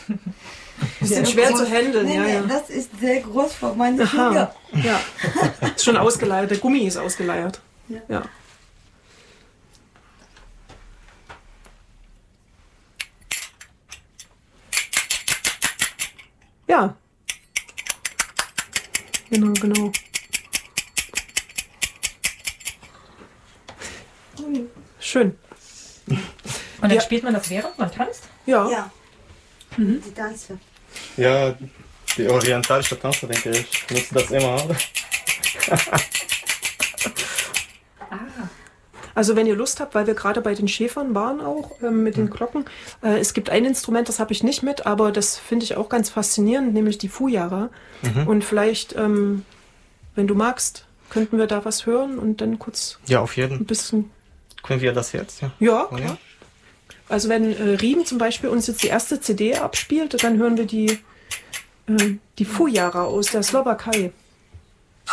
Die sind schwer zu handeln. Nee, das ist sehr groß für meine Finger. Ja, ist schon ausgeleiert. Der Gummi ist ausgeleiert. Ja. Ja. Genau. Schön. Und dann spielt man das während man tanzt? Ja. Die Tanze. Ja, die orientalische Tänzer, denke ich, nutzen das immer. Also wenn ihr Lust habt, weil wir gerade bei den Schäfern waren auch, mit den Glocken. Es gibt ein Instrument, das habe ich nicht mit, aber das finde ich auch ganz faszinierend, nämlich die Fujara. Und vielleicht, wenn du magst, könnten wir da was hören und dann kurz Ja, auf jeden ein bisschen... Können wir das jetzt? Ja, klar. Also wenn Riem zum Beispiel uns jetzt die erste CD abspielt, dann hören wir die Fujara aus der Slowakei.